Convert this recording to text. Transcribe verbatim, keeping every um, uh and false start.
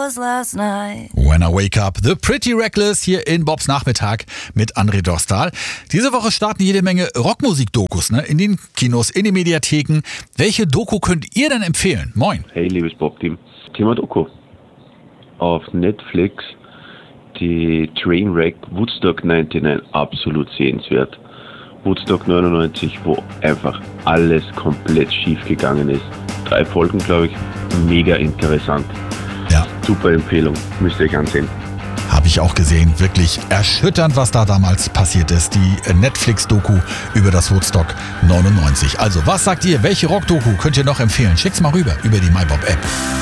was last night. When I Wake Up, The Pretty Reckless hier in Bobs Nachmittag mit André Dostal. Diese Woche starten jede Menge Rockmusik-Dokus, ne? In den Kinos, in den Mediatheken. Welche Doku könnt ihr denn empfehlen? Moin. Hey, liebes Bob-Team. Thema Doku. Auf Netflix die Trainwreck Woodstock neunundneunzig, absolut sehenswert. Woodstock neunundneunzig, wo einfach alles komplett schief gegangen ist. Drei Folgen, glaube ich, mega interessant. Ja. Super Empfehlung, müsst ihr euch ansehen. Habe ich auch gesehen. Wirklich erschütternd, was da damals passiert ist. Die Netflix-Doku über das Woodstock neunundneunzig. Also, was sagt ihr? Welche Rock-Doku könnt ihr noch empfehlen? Schickt's mal rüber über die MyBob-App.